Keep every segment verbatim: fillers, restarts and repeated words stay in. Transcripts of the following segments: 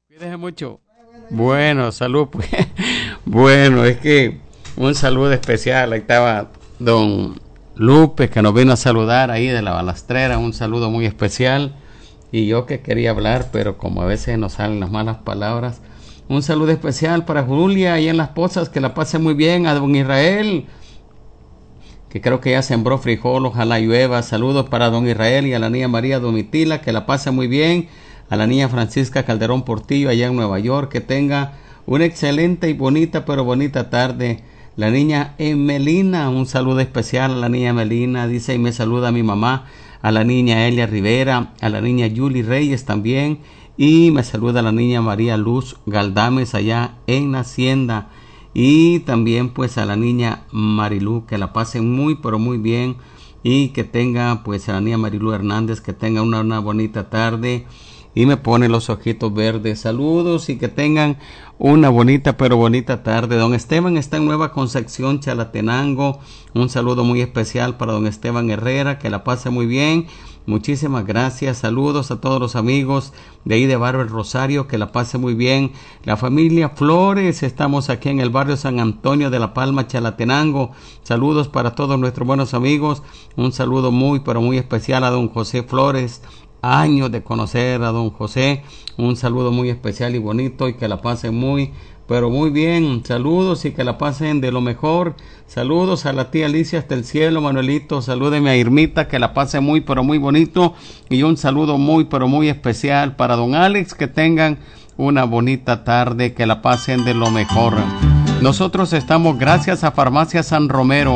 Cuídese mucho. Bueno, salud, pues. Bueno, es que un saludo especial. Ahí estaba don Lupe, que nos vino a saludar ahí de la balastrera. Un saludo muy especial. Y yo que quería hablar, pero como a veces nos salen las malas palabras. Un saludo especial para Julia, ahí en Las Pozas, que la pase muy bien. A don Israel, que creo que ya sembró frijol, ojalá llueva. Saludos para don Israel y a la niña María Domitila, que la pase muy bien. A la niña Francisca Calderón Portillo, allá en Nueva York, que tenga una excelente y bonita, pero bonita tarde. La niña Emelina, un saludo especial a la niña Emelina, dice, y me saluda a mi mamá, a la niña Elia Rivera, a la niña Julie Reyes también, y me saluda a la niña María Luz Galdames, allá en Hacienda, y también pues a la niña Marilú, que la pasen muy, pero muy bien, y que tenga pues a la niña Marilú Hernández, que tenga una, una bonita tarde. Y me pone los ojitos verdes. Saludos y que tengan una bonita, pero bonita tarde. Don Esteban está en Nueva Concepción, Chalatenango. Un saludo muy especial para don Esteban Herrera, que la pase muy bien. Muchísimas gracias. Saludos a todos los amigos de ahí de Barrio Rosario, que la pase muy bien. La familia Flores, estamos aquí en el barrio San Antonio de La Palma, Chalatenango. Saludos para todos nuestros buenos amigos. Un saludo muy, pero muy especial a don José Flores. Años de conocer a don José, un saludo muy especial y bonito y que la pasen muy, pero muy bien. Saludos y que la pasen de lo mejor. Saludos a la tía Alicia hasta el cielo, Manuelito. Salúdeme a Irmita, que la pase muy, pero muy bonito. Y un saludo muy, pero muy especial para don Alex, que tengan una bonita tarde, que la pasen de lo mejor. Nosotros estamos gracias a Farmacia San Romero.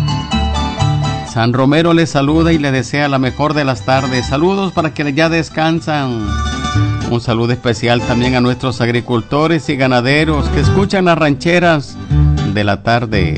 San Romero les saluda y le desea la mejor de las tardes. Saludos para quienes ya descansan. Un saludo especial también a nuestros agricultores y ganaderos que escuchan las rancheras de la tarde.